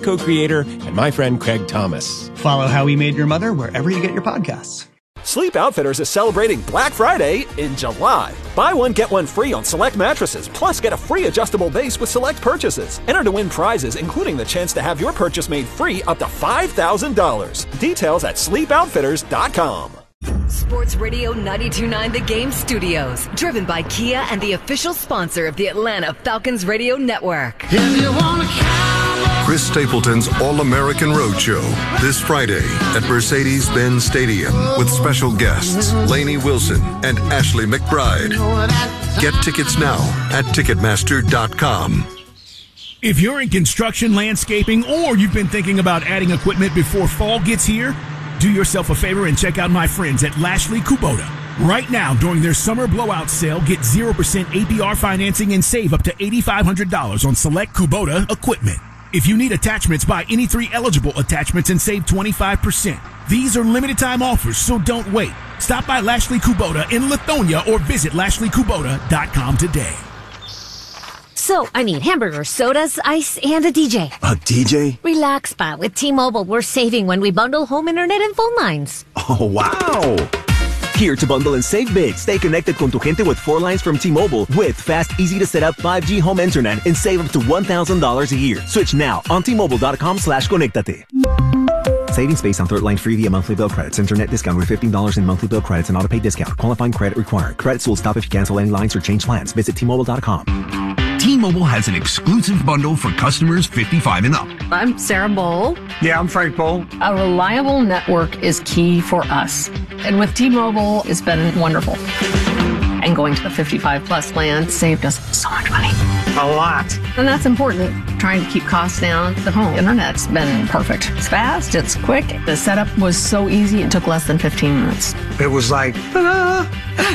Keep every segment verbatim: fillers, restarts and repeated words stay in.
co-creator, and my friend Craig Thomas. Follow How We Made Your Mother wherever you get your podcasts. Sleep Outfitters is celebrating Black Friday in July. Buy one, get one free on select mattresses, plus get a free adjustable base with select purchases. Enter to win prizes, including the chance to have your purchase made free up to five thousand dollars. Details at sleep outfitters dot com. Sports Radio ninety-two point nine The Game Studios, driven by Kia and the official sponsor of the Atlanta Falcons Radio Network. If you wanna Chris Stapleton's All-American Roadshow this Friday at Mercedes-Benz Stadium with special guests Lainey Wilson and Ashley McBride. Get tickets now at ticketmaster dot com. If you're in construction, landscaping, or you've been thinking about adding equipment before fall gets here, do yourself a favor and check out my friends at Lashley Kubota. Right now, during their summer blowout sale, get zero percent A P R financing and save up to eight thousand five hundred dollars on select Kubota equipment. If you need attachments, buy any three eligible attachments and save twenty-five percent. These are limited time offers, so don't wait. Stop by Lashley Kubota in Lithonia or visit lashley kubota dot com today. So, I need hamburgers, sodas, ice, and a D J. A D J? Relax, Pa. With T-Mobile, we're saving when we bundle home internet and phone lines. Oh, wow! Here to bundle and save big. Stay connected con tu gente with four lines from T-Mobile with fast, easy-to-set-up five G home internet and save up to one thousand dollars a year. Switch now on T Mobile dot com slash conectate. Savings based on third line free via monthly bill credits. Internet discount with fifteen dollars in monthly bill credits and auto-pay discount. Qualifying credit required. Credits will stop if you cancel any lines or change plans. Visit T Mobile dot com. T-Mobile has an exclusive bundle for customers fifty-five and up. I'm Sarah Bowl. Yeah, I'm Frank Bowl. A reliable network is key for us. And with T-Mobile, it's been wonderful. And going to the fifty-five plus plan saved us so much money. A lot. And that's important. Trying to keep costs down. The home internet's been perfect. It's fast, it's quick. The setup was so easy, it took less than fifteen minutes. It was like, ta-da!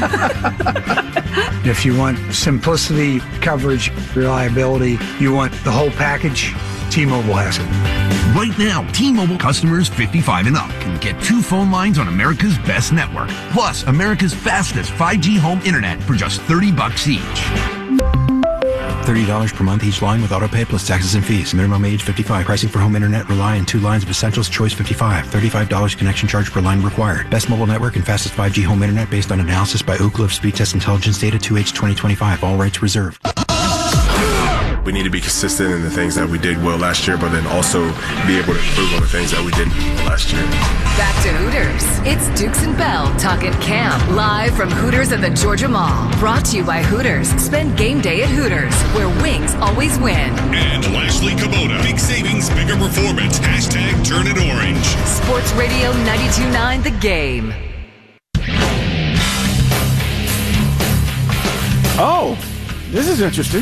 If you want simplicity, coverage, reliability, you want the whole package, T-Mobile has it. Right now, T-Mobile customers fifty-five and up can get two phone lines on America's best network, plus America's fastest five G home internet for just thirty bucks each. thirty dollars per month each line with autopay plus taxes and fees. Minimum age fifty-five. Pricing for home internet rely on two lines of Essentials Choice fifty-five. thirty-five dollars connection charge per line required. Best mobile network and fastest five G home internet based on analysis by Ookla of Speed Test Intelligence data two H twenty twenty-five. All rights reserved. We need to be consistent in the things that we did well last year, but then also be able to improve on the things that we didn't well last year. Back to Hooters. It's Dukes and Bell talking camp live from Hooters at the Georgia Mall. Brought to you by Hooters. Spend game day at Hooters, where wings always win. And Lashley Kubota. Big savings, bigger performance. Hashtag turn it orange. Sports Radio ninety-two point nine The Game. Oh, this is interesting.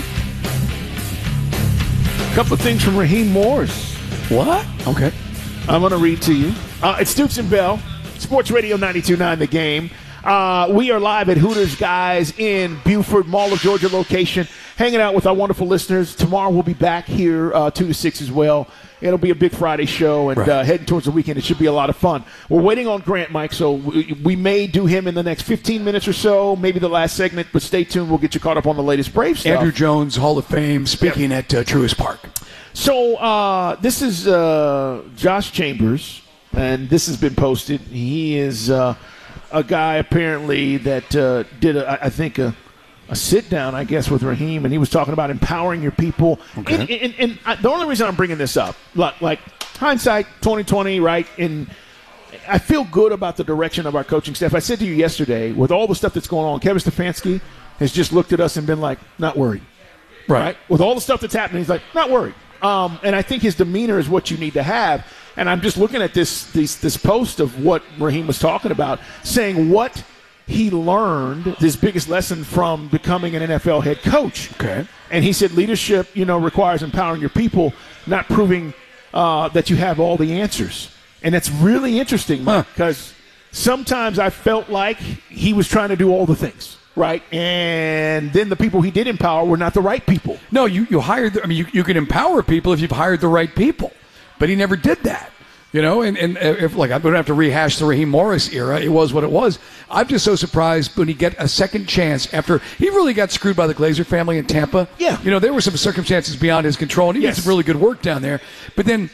Couple of things from Raheem Morris. What? Okay. I'm going to read to you. Uh, it's Dukes and Bell, Sports Radio ninety-two point nine The Game. Uh, we are live at Hooters, guys, in Buford, Mall of Georgia location, hanging out with our wonderful listeners. Tomorrow we'll be back here uh, two to six as well. It'll be a big Friday show, and right. uh, heading towards the weekend, it should be a lot of fun. We're waiting on Grant, Mike, so we, we may do him in the next fifteen minutes or so, maybe the last segment, but stay tuned. We'll get you caught up on the latest Brave stuff. Andrew Jones, Hall of Fame, speaking yep. at uh, Truist Park. So uh, this is uh, Josh Chambers, and this has been posted. He is uh, a guy apparently that uh, did, a, I think, a, a sit-down, I guess, with Raheem, and he was talking about empowering your people. Okay. And, and, and I, the only reason I'm bringing this up, like, like hindsight, twenty twenty, right, and I feel good about the direction of our coaching staff. I said to you yesterday, with all the stuff that's going on, Kevin Stefanski has just looked at us and been like, not worried. Right. right? With all the stuff that's happening, he's like, not worried. Um, and I think his demeanor is what you need to have. And I'm just looking at this, this this post of what Raheem was talking about, saying what he learned, his biggest lesson from becoming an N F L head coach. Okay. And he said leadership, you know, requires empowering your people, not proving uh, that you have all the answers. And that's really interesting, Mike, because huh. sometimes I felt like he was trying to do all the things. Right, and then the people he did empower were not the right people. No, you, you hired, the, I mean, you, you can empower people if you've hired the right people, but he never did that. You know, and, and if, like, I don't have to rehash the Raheem Morris era. It was what it was. I'm just so surprised when he get a second chance after he really got screwed by the Glazer family in Tampa. Yeah. You know, there were some circumstances beyond his control, and he yes. did some really good work down there. But then